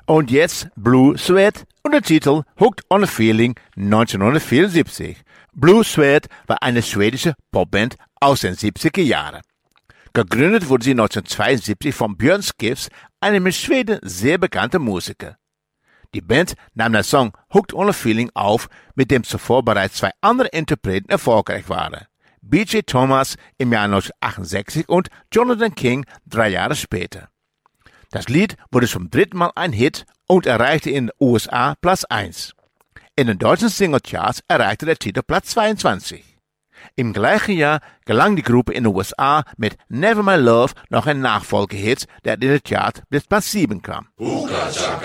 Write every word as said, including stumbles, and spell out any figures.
Und jetzt Blue Suede und der Titel Hooked on a Feeling neunzehnhundertvierundsiebzig. Blue Suede war eine schwedische Popband aus den siebziger Jahren. Gegründet wurde sie neunzehnhundertzweiundsiebzig von Björn Skifs, einem in Schweden sehr bekannten Musiker. Die Band nahm den Song Hooked on a Feeling auf, mit dem zuvor bereits zwei andere Interpreten erfolgreich waren. B J Thomas im Jahr neunzehnhundertachtundsechzig und Jonathan King drei Jahre später. Das Lied wurde zum dritten Mal ein Hit und erreichte in den U S A Platz eins. In den deutschen Singlecharts erreichte der Titel Platz zweiundzwanzig. Im gleichen Jahr gelang die Gruppe in den U S A mit Never My Love noch ein Nachfolgehit, der in den Chart bis Platz sieben kam.